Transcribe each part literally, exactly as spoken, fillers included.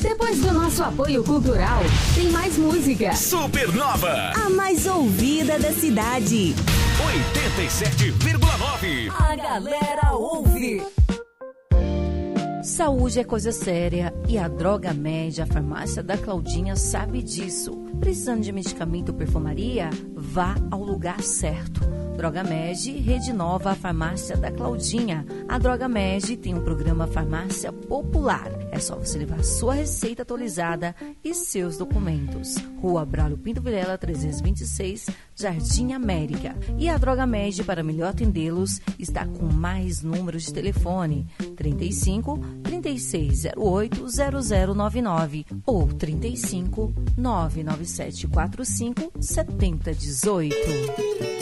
Depois do nosso apoio cultural, tem mais música. Supernova, a mais ouvida da cidade. oitenta e sete vírgula nove. A galera ouve. Saúde é coisa séria e a Droga Med, a farmácia da Claudinha, sabe disso. Precisando de medicamento ou perfumaria? Vá ao lugar certo. Droga Med, Rede Nova, a farmácia da Claudinha. A Droga Med tem um programa Farmácia Popular. É só você levar sua receita atualizada e seus documentos. Rua Braulio Pinto Vilela, trezentos e vinte e seis, Jardim América. E a Droga Med, para melhor atendê-los, está com mais números de telefone: trinta e cinco, trinta e seis zero oito, zero zero nove nove ou trinta e cinco, nove nove sete quatro cinco, sete zero um oito.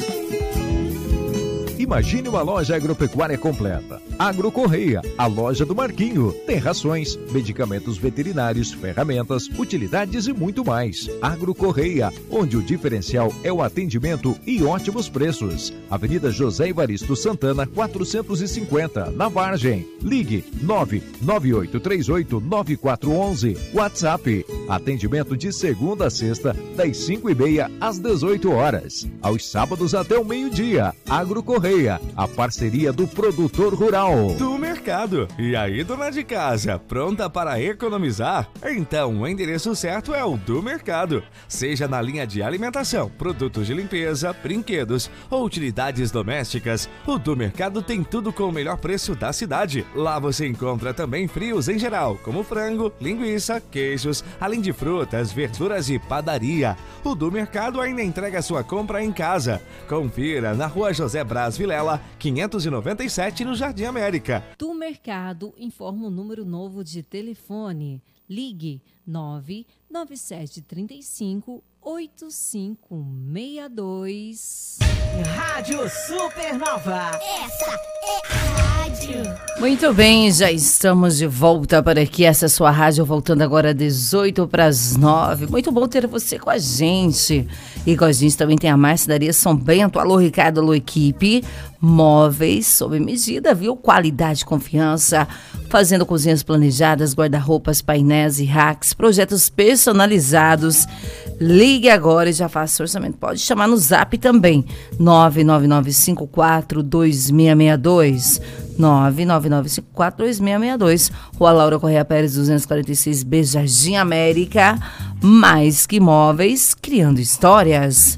Imagine uma loja agropecuária completa. Agro Correia, a loja do Marquinho. Tem rações, medicamentos veterinários, ferramentas, utilidades e muito mais. Agro Correia, onde o diferencial é o atendimento e ótimos preços. Avenida José Evaristo Santana, quatrocentos e cinquenta, na Vargem. Ligue nove nove oito três oito nove quatro um um. WhatsApp. Atendimento de segunda a sexta, das cinco e meia às dezoito horas. Aos sábados até o meio-dia. Agro Correia, a parceria do produtor rural. Do mercado. E aí, dona de casa, pronta para economizar? Então, o endereço certo é o do mercado. Seja na linha de alimentação, produtos de limpeza, brinquedos ou utilidades domésticas, o do mercado tem tudo com o melhor preço da cidade. Lá você encontra também frios em geral, como frango, linguiça, queijos, além de frutas, verduras e padaria. O do mercado ainda entrega sua compra em casa. Confira na Rua José Braz Vilela, quinhentos e noventa e sete, no Jardim América. Do Mercado informa o número novo de telefone. Ligue nove nove sete três cinco, oito cinco seis dois. Rádio Supernova. Essa é a rádio. Muito bem, já estamos de volta para aqui. Essa é a sua rádio, voltando agora dezoito para as nove. Muito bom ter você com a gente. E com a gente também tem a Marcenaria São Bento. Alô, Ricardo, alô, equipe. Móveis sob medida, viu? Qualidade, confiança. Fazendo cozinhas planejadas, guarda-roupas, painéis e racks, projetos personalizados. Ligue agora e já faça orçamento. Pode chamar no Zap também. nove nove nove cinco quatro dois seis seis dois. nove nove nove cinco quatro dois seis seis dois. Rua Laura Correia Pérez, duzentos e quarenta e seis B, Jardim América. Mais que móveis, criando histórias.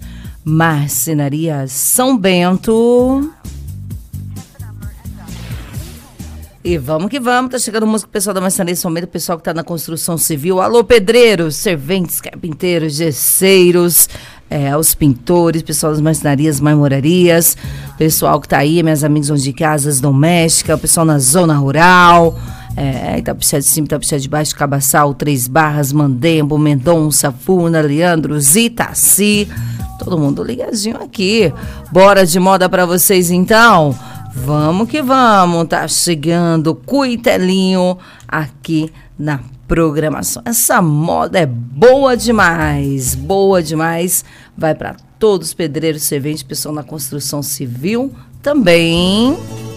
Marcenaria São Bento. E vamos que vamos, tá chegando música, pessoal da Marcenaria São Bento, pessoal que tá na construção civil. Alô, pedreiros, serventes, carpinteiros, gesseiros, é, os pintores, pessoal das marcenarias, marmorarias, pessoal que tá aí, minhas amigas de casas domésticas, o pessoal na zona rural, é, Itapixé de cima, Itapixé de baixo, Cabaçal, Três Barras, Mandembo, Mendonça, Furna, Leandros, Itaci, todo mundo ligadinho aqui. Bora de moda pra vocês então? Vamos que vamos, tá chegando Cuitelinho aqui na programação. Essa moda é boa demais, boa demais. Vai para todos os pedreiros, serventes, pessoal na construção civil também.